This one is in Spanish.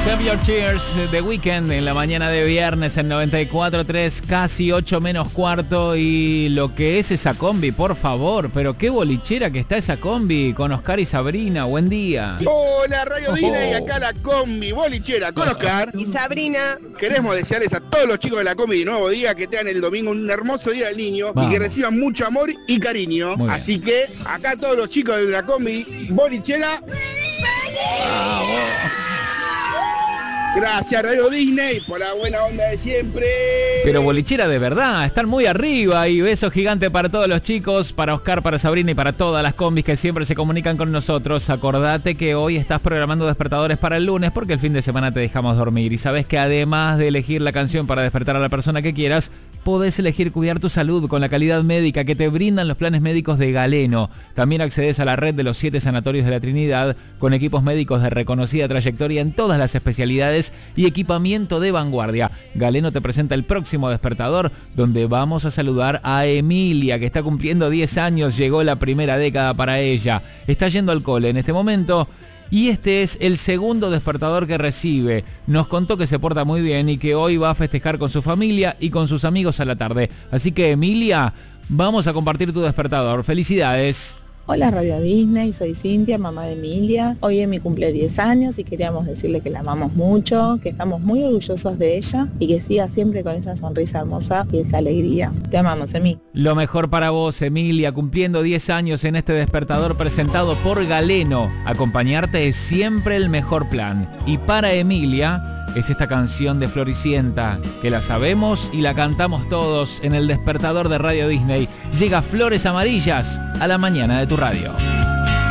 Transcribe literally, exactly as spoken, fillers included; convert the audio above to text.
Save Your Tears, The Weeknd, en la mañana de viernes en noventa y cuatro punto tres, casi ocho menos cuarto. Y lo que es esa combi, por favor, pero qué bolichera que está esa combi con Oscar y Sabrina. Buen día. Hola, Radio Oh. Disney, acá la combi bolichera con Oscar y Sabrina. Queremos desearles a todos los chicos de la combi de nuevo día, que tengan el domingo un hermoso día del niño. Vamos. Y que reciban mucho amor y cariño. Muy bien. Así que acá todos los chicos de la combi bolichera. Gracias, Radio Disney, por la buena onda de siempre. Pero bolichera de verdad, están muy arriba. Y beso gigante para todos los chicos, para Oscar, para Sabrina y para todas las combis que siempre se comunican con nosotros. Acordate que hoy estás programando despertadores para el lunes, porque el fin de semana te dejamos dormir. Y sabes que además de elegir la canción para despertar a la persona que quieras, podés elegir cuidar tu salud con la calidad médica que te brindan los planes médicos de Galeno. También accedes a la red de los siete sanatorios de la Trinidad, con equipos médicos de reconocida trayectoria en todas las especialidades y equipamiento de vanguardia. Galeno te presenta el próximo despertador, donde vamos a saludar a Emilia, que está cumpliendo diez años. Llegó la primera década para ella. Está yendo al cole en este momento. Y este es el segundo despertador que recibe. Nos contó que se porta muy bien y que hoy va a festejar con su familia y con sus amigos a la tarde. Así que, Emilia, vamos a compartir tu despertador. ¡Felicidades! Hola Radio Disney, soy Cintia, mamá de Emilia. Hoy es mi cumple diez años y queríamos decirle que la amamos mucho, que estamos muy orgullosos de ella y que siga siempre con esa sonrisa hermosa y esa alegría. Te amamos, Emi. Lo mejor para vos, Emilia, cumpliendo diez años en este despertador presentado por Galeno. Acompañarte es siempre el mejor plan. Y para Emilia es esta canción de Floricienta, que la sabemos y la cantamos todos en el despertador de Radio Disney. Llega Flores Amarillas a la mañana de tu radio.